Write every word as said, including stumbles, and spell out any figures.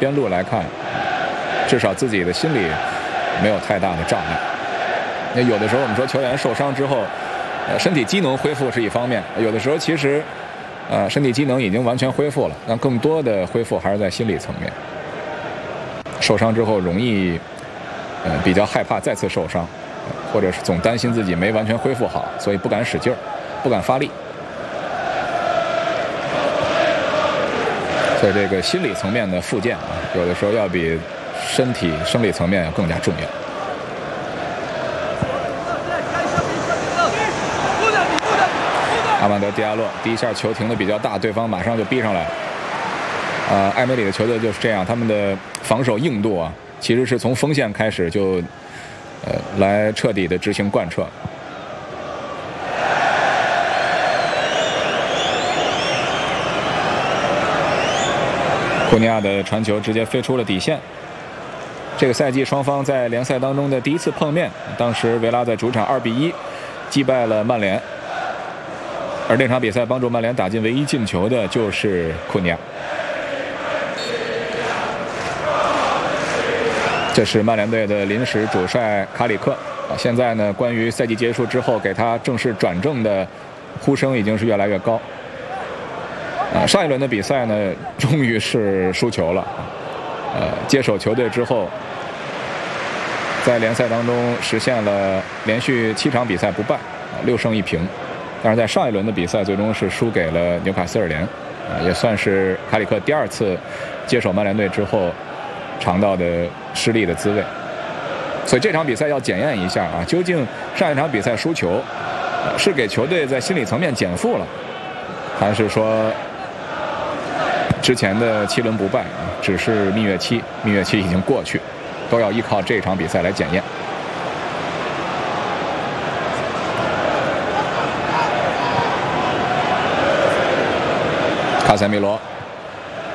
边路来看，至少自己的心里没有太大的障碍。那有的时候我们说球员受伤之后，呃，身体机能恢复是一方面，有的时候其实，呃，身体机能已经完全恢复了，但更多的恢复还是在心理层面。受伤之后容易，呃，比较害怕再次受伤，或者是总担心自己没完全恢复好，所以不敢使劲儿，不敢发力。所以这个心理层面的复健啊，有的时候要比身体生理层面要更加重要。阿曼德·迪亚洛第一下球停的比较大，对方马上就逼上来。呃，艾梅里的球队就是这样，他们的防守硬度啊，其实是从锋线开始就，呃，来彻底的执行贯彻。库尼亚的传球直接飞出了底线。这个赛季双方在联赛当中的第一次碰面，当时维拉在主场二比一击败了曼联。而那场比赛帮助曼联打进唯一进球的就是库尼亚。这是曼联队的临时主帅卡里克啊，现在呢，关于赛季结束之后给他正式转正的呼声已经是越来越高。啊，上一轮的比赛呢，终于是输球了。呃，接手球队之后，在联赛当中实现了连续七场比赛不败，六胜一平。但是在上一轮的比赛最终是输给了纽卡斯尔联，啊，也算是卡里克第二次接手曼联队之后尝到的失利的滋味。所以这场比赛要检验一下啊，究竟上一场比赛输球是给球队在心理层面减负了，还是说之前的七轮不败啊只是蜜月期，蜜月期已经过去，都要依靠这场比赛来检验。卡塞米罗